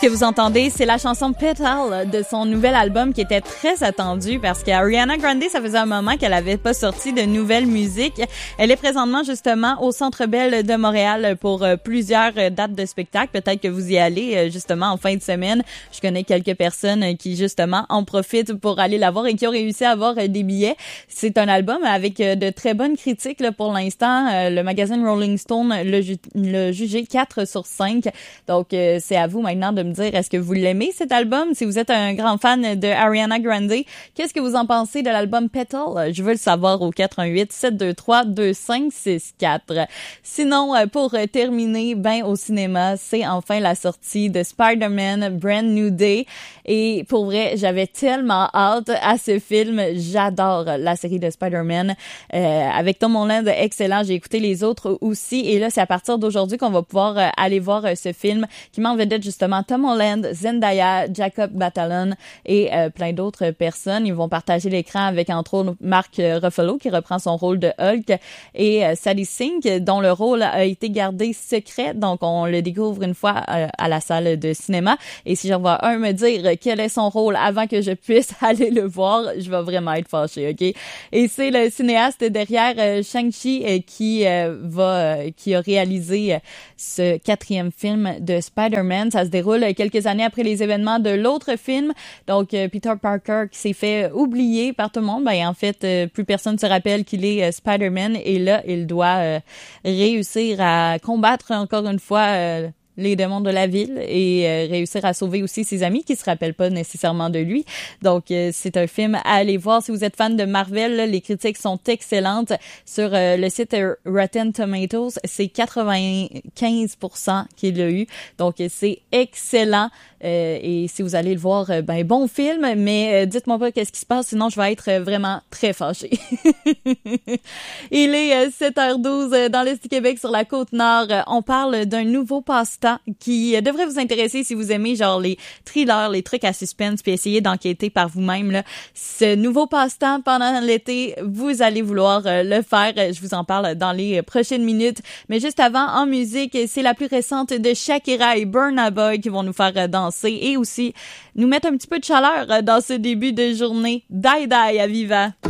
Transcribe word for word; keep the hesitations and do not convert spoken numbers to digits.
que vous entendez, c'est la chanson Petal de son nouvel album qui était très attendu parce qu'Ariana Grande, ça faisait un moment qu'elle avait pas sorti de nouvelle musique. Elle est présentement justement au Centre Bell de Montréal pour plusieurs dates de spectacle. Peut-être que vous y allez justement en fin de semaine. Je connais quelques personnes qui justement en profitent pour aller la voir et qui ont réussi à avoir des billets. C'est un album avec de très bonnes critiques là, pour l'instant. Le magazine Rolling Stone l'a, ju- l'a jugé quatre sur cinq. Donc c'est à vous maintenant de me dire, est-ce que vous l'aimez cet album? Si vous êtes un grand fan de Ariana Grande, qu'est-ce que vous en pensez de l'album Petal? Je veux le savoir au quatre un huit, sept deux trois, deux cinq six quatre. Sinon, pour terminer, ben au cinéma, c'est enfin la sortie de Spider-Man Brand New Day. Et pour vrai, j'avais tellement hâte à ce film. J'adore la série de Spider-Man. Euh, avec Tom Holland, excellent. J'ai écouté les autres aussi. Et là, c'est à partir d'aujourd'hui qu'on va pouvoir aller voir ce film qui met en vedette justement Tom Holland, Zendaya, Jacob Batalon et euh, plein d'autres personnes. Ils vont partager l'écran avec entre autres Mark Ruffalo qui reprend son rôle de Hulk et euh, Sadie Sink dont le rôle a été gardé secret. Donc on le découvre une fois euh, à la salle de cinéma. Et si j'en vois un me dire quel est son rôle avant que je puisse aller le voir, je vais vraiment être fâchée, ok? Et c'est le cinéaste derrière euh, Shang-Chi euh, qui euh, va, euh, qui a réalisé euh, ce quatrième film de Spider-Man. Ça se déroule quelques années après les événements de l'autre film. Donc, euh, Peter Parker qui s'est fait oublier par tout le monde. Ben, en fait, euh, plus personne se rappelle qu'il est euh, Spider-Man. Et là, il doit euh, réussir à combattre encore une fois euh, les démons de la ville et euh, réussir à sauver aussi ses amis qui se rappellent pas nécessairement de lui. Donc, euh, c'est un film à aller voir. Si vous êtes fan de Marvel, là, les critiques sont excellentes. Sur euh, le site Rotten Tomatoes, c'est quatre-vingt-quinze pour cent qu'il a eu. Donc, c'est excellent. Euh, et si vous allez le voir, euh, ben bon film, mais euh, dites-moi pas qu'est-ce qui se passe, sinon je vais être euh, vraiment très fâchée. Il est euh, sept heures douze euh, dans l'Est du Québec sur la Côte-Nord. Euh, on parle d'un nouveau passe-temps qui euh, devrait vous intéresser si vous aimez genre les thrillers, les trucs à suspense, puis essayer d'enquêter par vous-même. Là. Ce nouveau passe-temps pendant l'été, vous allez vouloir euh, le faire. Je vous en parle dans les prochaines minutes. Mais juste avant, en musique, c'est la plus récente de Shakira et Burna Boy qui vont nous faire euh, danser et aussi nous mettre un petit peu de chaleur dans ce début de journée. Die Die à Viva!